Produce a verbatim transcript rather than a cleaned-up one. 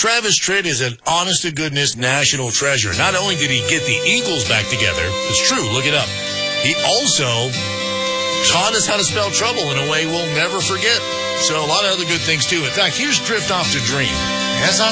Travis Tritt is an honest-to-goodness national treasure. Not only did he get the Eagles back together, it's true, look it up, he also taught us how to spell trouble in a way we'll never forget. So a lot of other good things, too. In fact, here's Drift Off to Dream. As I